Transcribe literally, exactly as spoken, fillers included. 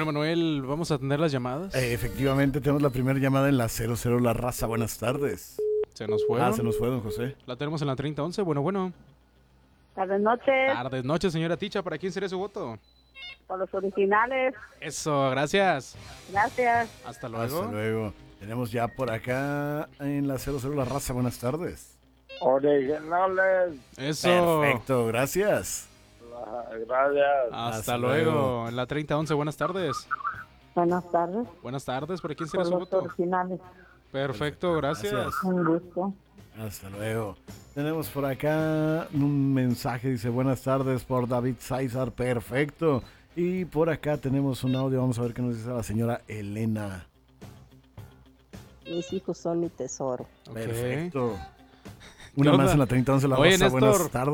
Señor Manuel, ¿vamos a atender las llamadas? Eh, efectivamente, tenemos la primera llamada en la cero cero La Raza. Buenas tardes. ¿Se nos fueron? Ah, se nos fue, don José. La tenemos en la treinta once. Bueno, bueno. Tardes noches, Tardes, noches, señora Ticha. ¿Para quién sería su voto? por los originales. Eso, gracias. Gracias. Hasta luego. Hasta luego. Tenemos ya por acá en la cero cero La Raza. Buenas tardes. Originales. Eso. Perfecto, gracias. Gracias. Hasta, Hasta luego. luego. En la treinta once, buenas tardes. Buenas tardes, Buenas tardes. ¿Para quién sería por su los voto? originales. Perfecto, gracias. Gracias. Un gusto. Hasta luego. Tenemos por acá un mensaje, dice buenas tardes por David César, perfecto. Y por acá tenemos un audio, vamos a ver qué nos dice la señora Elena. Mis hijos son mi tesoro. Ok. Perfecto. ¿Qué Una onda? más en la treinta once La Oye, Raza, Néstor. buenas tardes.